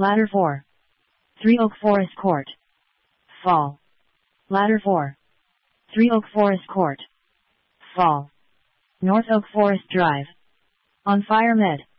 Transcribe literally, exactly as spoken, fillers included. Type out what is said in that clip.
Ladder four. three Oak Forest Court. Fall. Ladder four. three Oak Forest Court. Fall. North Oak Forest Drive. On Fire Med.